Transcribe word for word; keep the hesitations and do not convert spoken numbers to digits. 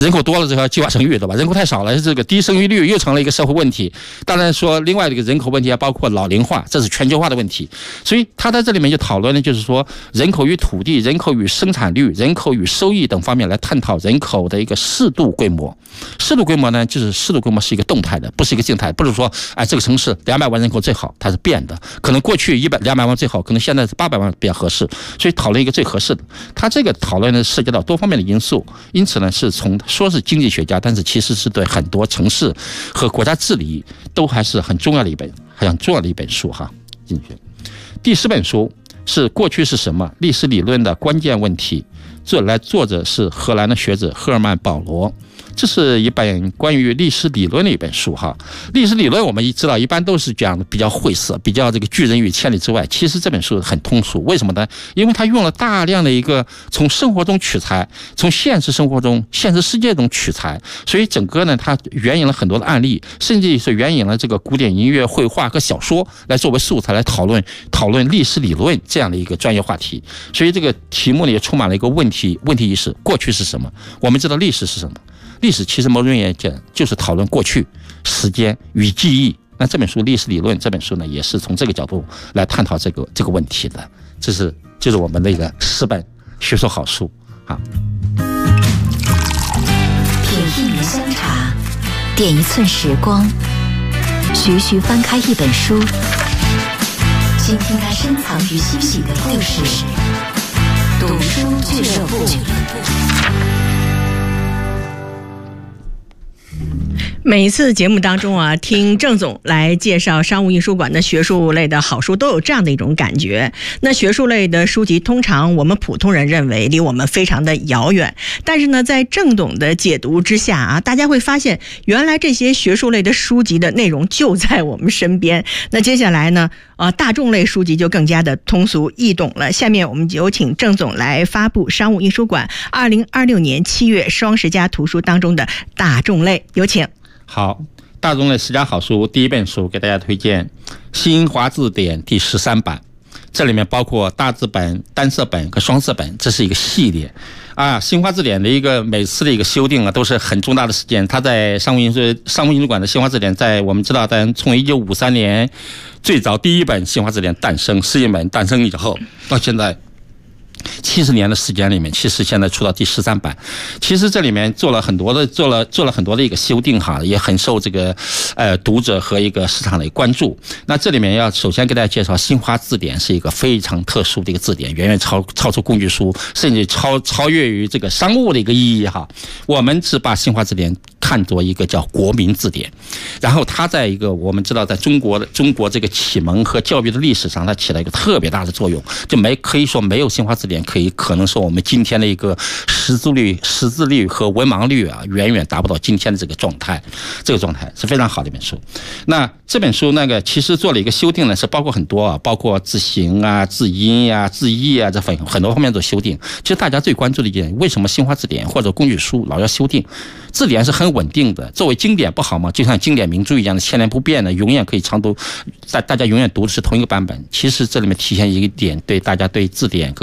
人口多了之后计划生育，对吧？人口太少了，这个低生育率又成了一个社会问题。当然说，另外一个人口问题还包括老龄化，这是全球化的问题。所以他在这里面就讨论的就是说，人口与土地、人口与生产率、人口与收益等方面来探讨人口的一个适度规模。适度规模呢，就是适度规模是一个动态的，不是一个静态，不是说哎这个城市两百万人口最好，它是变的，可能过去一百两百万最好，可能现在是八百万比较合适，所以讨论一个最合适的。他这个讨论呢涉及到多方面的因素，因此呢是从说是经济学家，但是其实是对很多城市和国家治理都还是很重要的一本很重要的一本书哈。经济学第十本书是过去是什么？历史理论的关键问题，作来作者是荷兰的学者赫尔曼·保罗。这是一本关于历史理论的一本书哈。历史理论我们知道一般都是讲的比较晦涩，比较这个拒人于千里之外。其实这本书很通俗，为什么呢？因为它用了大量的一个从生活中取材，从现实生活中、现实世界中取材，所以整个呢它援引了很多的案例，甚至是援引了这个古典音乐、绘画和小说来作为素材来讨论讨论历史理论这样的一个专业话题。所以这个题目里也充满了一个问题问题意识：过去是什么？我们知道历史是什么？历史其实某种意义讲就是讨论过去、时间与记忆。那这本书《历史理论》这本书呢，也是从这个角度来探讨这个这个问题的。这是就是我们的一个十本学术好书啊。 品一壶香茶，点一寸时光，徐徐翻开一本书，倾听它深藏于心底的故事。读书俱乐部。 每一次节目当中啊，听郑总来介绍商务印书馆的学术类的好书，都有这样的一种感觉。那学术类的书籍通常我们普通人认为离我们非常的遥远，但是呢在郑总的解读之下啊，大家会发现原来这些学术类的书籍的内容就在我们身边。那接下来呢呃，大众类书籍就更加的通俗易懂了。下面我们有请郑总来发布商务印书馆二零二六年七月双十佳图书当中的大众类，有请。 好，大众类十佳好书，第一本书给大家推荐《新华字典》第十三版，这里面包括大字本、单色本和双色本，这是一个系列啊。新华字典的一个每次的一个修订啊，都是很重大的事件。它在商务印书商务印书馆的新华字典，在我们知道，但从一九五三年最早第一本新华字典诞生，世界本诞生以后，到现在七十年的时间里面，其实现在出到第十三版，其实这里面做了很多的做了做了很多的一个修订哈，也很受这个呃读者和一个市场的关注。那这里面要首先给大家介绍，新华字典是一个非常特殊的一个字典，远远超超出工具书，甚至超超越于这个商务的一个意义哈。我们只把新华字典看作一个叫国民字典，然后它在一个我们知道在中国的中国这个启蒙和教育的历史上，它起了一个特别大的作用，就没可以说没有新华字典。可以可能说我们今天的一个识字率、识字率和文盲率啊，远远达不到今天的这个状态。这个状态是非常好的一本书。那这本书那个其实做了一个修订呢，是包括很多啊，包括字形啊、字音呀、啊、字义啊，这很很多方面做修订。其实大家最关注的一点，为什么新华字典或者工具书老要修订？字典是很稳定的，作为经典不好吗？就像经典名著一样的千年不变的，永远可以长读，大大家永远读的是同一个版本。其实这里面体现一个点，对大家对字典